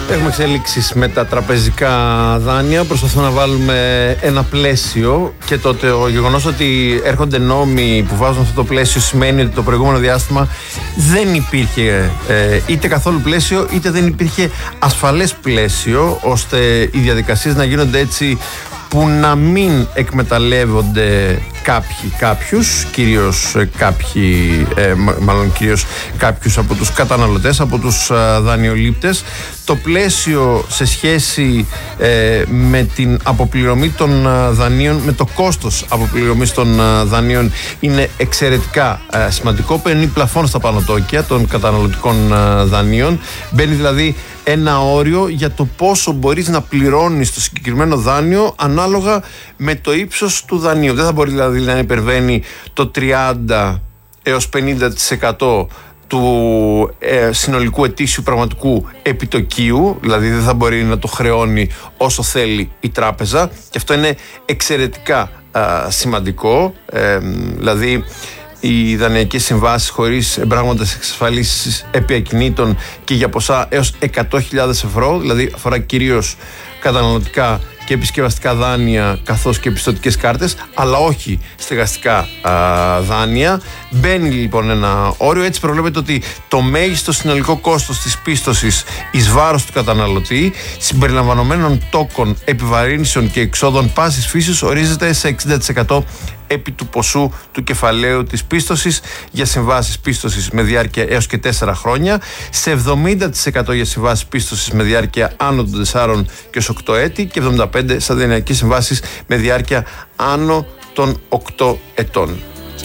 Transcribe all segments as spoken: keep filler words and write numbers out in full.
Έχουμε εξέλιξεις με τα τραπεζικά δάνεια. Προσπαθούμε να βάλουμε ένα πλαίσιο και τότε ο γεγονός ότι έρχονται νόμοι που βάζουν αυτό το πλαίσιο σημαίνει ότι το προηγούμενο διάστημα δεν υπήρχε ε, είτε καθόλου πλαίσιο είτε δεν υπήρχε ασφαλές πλαίσιο ώστε οι διαδικασίες να γίνονται έτσι που να μην εκμεταλλεύονται κάποιοι κάποιους, κυρίως κάποιοι, ε, μάλλον κυρίως κάποιους από τους καταναλωτές, από τους ε, δανειολήπτες. Το πλαίσιο σε σχέση ε, με την αποπληρωμή των ε, δανείων, με το κόστος αποπληρωμής των ε, δανείων είναι εξαιρετικά ε, σημαντικό. Παίρνει πλαφόν στα πανωτόκια των καταναλωτικών ε, δανείων. Μπαίνει δηλαδή ένα όριο για το πόσο μπορείς να πληρώνεις το συγκεκριμένο δάνειο ανάλογα με το ύψος του δανείου. Δεν θα μπορεί δηλαδή να υπερβαίνει το τριάντα έως πενήντα τοις εκατό του ε, συνολικού ετήσιου πραγματικού επιτοκίου, δηλαδή δεν θα μπορεί να το χρεώνει όσο θέλει η τράπεζα, και αυτό είναι εξαιρετικά α, σημαντικό. Ε, δηλαδή οι δανειακές συμβάσεις χωρίς εμπράγματες εξασφαλίσεις επί ακινήτων και για ποσά έως εκατό χιλιάδες ευρώ, δηλαδή αφορά κυρίως καταναλωτικά και επισκευαστικά δάνεια καθώς και πιστωτικές κάρτες, αλλά όχι στεγαστικά α, δάνεια. Μπαίνει λοιπόν ένα όριο. Έτσι προβλέπεται ότι το μέγιστο συνολικό κόστος της πίστοσης εις βάρος του καταναλωτή, συμπεριλαμβανομένων τόκων, επιβαρύνσεων και εξόδων πάσης φύσης, ορίζεται σε εξήντα τοις εκατό επί του ποσού του κεφαλαίου της πίστοσης για συμβάσεις πίστοσης με διάρκεια έως και τέσσερα χρόνια, σε εβδομήντα τοις εκατό για συμβάσεις πίστοσης με διάρκεια άνω των τεσσάρων και ως οκτώ έτη και εβδομήντα πέντε τοις εκατό σε δανειακές συμβάσεις με διάρκεια άνω των οκτώ ετών.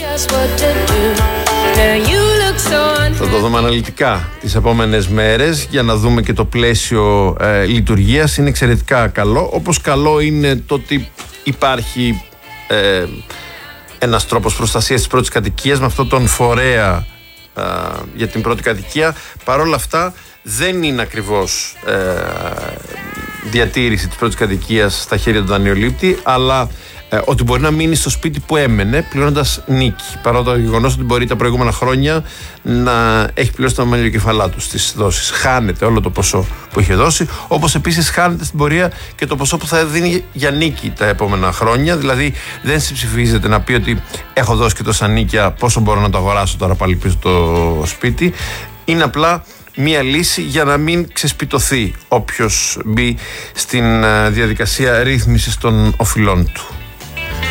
Θα το δούμε αναλυτικά τις επόμενες μέρες για να δούμε και το πλαίσιο ε, λειτουργίας. Είναι εξαιρετικά καλό, όπως καλό είναι το ότι υπάρχει ε, ένας τρόπος προστασίας της πρώτης κατοικίας με αυτόν τον φορέα ε, για την πρώτη κατοικία. Παρ' όλα αυτά δεν είναι ακριβώς ε, διατήρηση της πρώτης κατοικίας στα χέρια του δανειολήπτη, αλλά ε, ότι μπορεί να μείνει στο σπίτι που έμενε πληρώνοντας νίκη, παρά το γεγονός ότι μπορεί τα προηγούμενα χρόνια να έχει πληρώσει τα μαλλιοκεφαλά του στις δόσεις. Χάνεται όλο το ποσό που είχε δώσει, όπως επίσης χάνεται στην πορεία και το ποσό που θα δίνει για νίκη τα επόμενα χρόνια. Δηλαδή δεν συμψηφίζεται να πει ότι έχω δώσει και τόσα νίκια, πόσο μπορώ να το αγοράσω τώρα πάλι πίσω το σπίτι. Είναι απλά μία λύση για να μην ξεσπιτωθεί όποιος μπει στην διαδικασία ρύθμισης των οφειλών του.